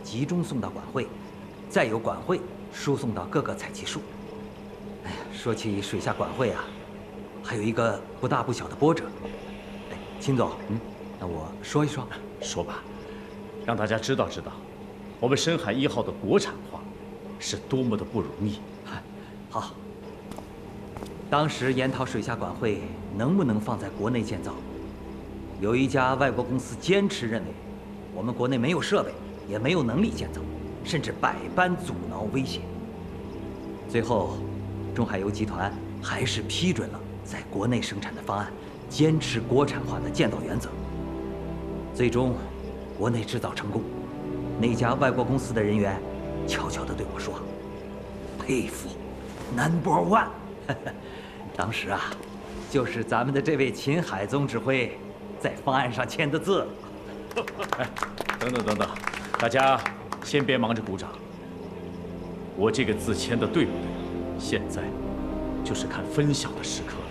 集中送到管会，再由管会输送到各个采集处。哎呀，说起水下管会啊，还有一个不大不小的波折。哎，秦总，那我说一说。 说吧，让大家知道知道，我们深海1号的国产化是多么的不容易。 好。当时研讨水下管会能不能放在国内建造，有一家外国公司坚持认为，我们国内没有设备，也没有能力建造，甚至百般阻挠威胁。最后，中海油集团还是批准了在国内生产的方案，坚持国产化的建造原则。最终，国内制造成功，那家外国公司的人员悄悄地对我说：“佩服 ，No.1。”当时啊，就是咱们的这位秦海总指挥在方案上签的字。 哎，等等等等，大家先别忙着鼓掌。我这个字签的对不对？现在就是看分晓的时刻了。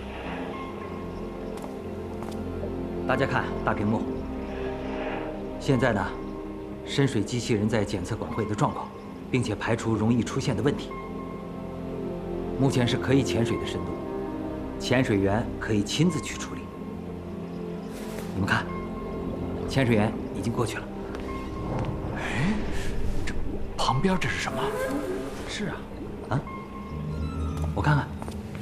大家看大屏幕。现在呢，深水机器人在检测管会的状况，并且排除容易出现的问题。目前是可以潜水的深度，潜水员可以亲自去处理。你们看，潜水员已经过去了。 哎，这旁边这是什么？ 是啊，啊，我看看，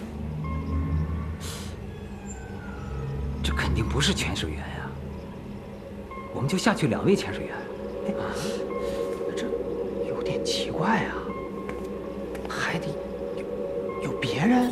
这肯定不是潜水员呀。我们就下去2位潜水员。哎， 这有点奇怪啊，海底有别人？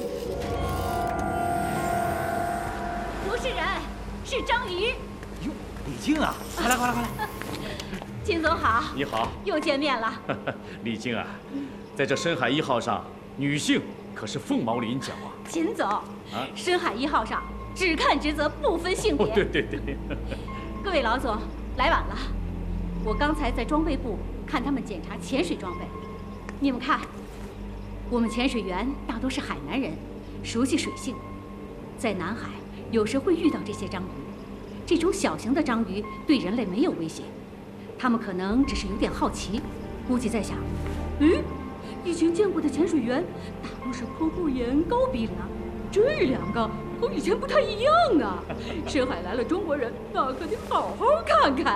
不是人，是章鱼。 哟，李静啊，快来快来快来！ 秦总好， 你好， 又见面了。 李静啊，在这深海1号上，女性可是凤毛麟角啊。 秦总，深海1号上只看职责，不分性别。 对对对。 各位老总，来晚了。我刚才在装备部看他们检查潜水装备，你们看，我们潜水员大多是海南人，熟悉水性，在南海有时会遇到这些章鱼。这种小型的章鱼对人类没有威胁，他们可能只是有点好奇，估计在想，以前见过的潜水员大多是口不言、高鼻梁，这2个和以前不太一样啊！深海来了中国人，那可得好好看看。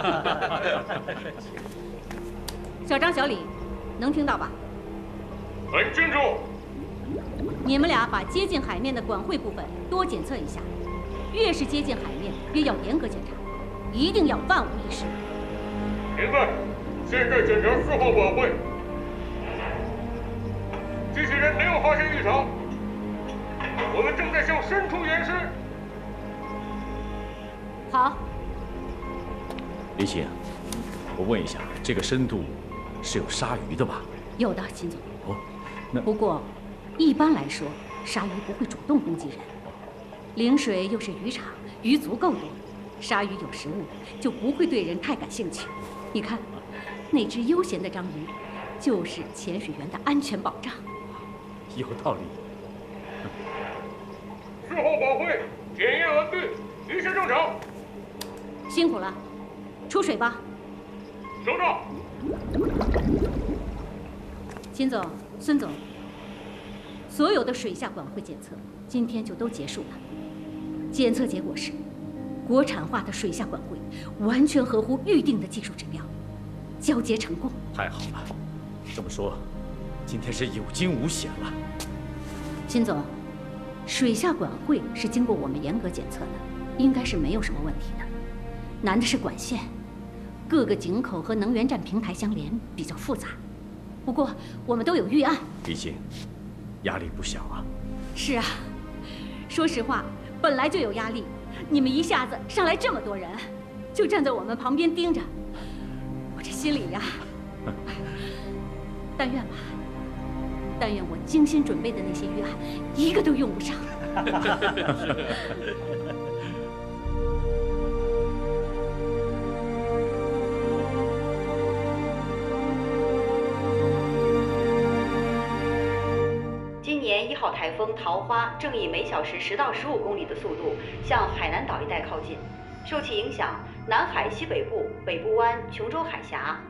小张、小李，能听到吧？ 很清楚。 你们俩把接近海面的管会部分多检测一下，越是接近海面，越要严格检查，一定要万无一失。 明白。现在检查4号管会，机器人没有发现异常。我们正在向深处延伸。 好。 李晴，我问一下，这个深度是有鲨鱼的吧？ 有的，秦总。 哦，那不过，一般来说，鲨鱼不会主动攻击人。陵水又是渔场，鱼足够多，鲨鱼有食物，就不会对人太感兴趣。你看，那只悠闲的章鱼，就是潜水员的安全保障。 有道理。 4号管会检验完毕，一切正常。 辛苦了，出水吧。 收到。 秦总、孙总，所有的水下管会检测今天就都结束了。检测结果是，国产化的水下管会完全合乎预定的技术指标，交接成功。 太好了，这么说，今天是有惊无险了。 秦总，水下管会是经过我们严格检测的，应该是没有什么问题的。难的是管线，各个井口和能源站平台相连，比较复杂。不过我们都有预案。 李静，压力不小啊。 是啊，说实话，本来就有压力，你们一下子上来这么多人，就站在我们旁边盯着，我这心里呀，但愿吧，但愿我精心准备的那些预案，一个都用不上。 今年1号台风桃花正以每小时10到15公里的速度向海南岛一带靠近，受其影响，南海西北部、北部湾、琼州海峡、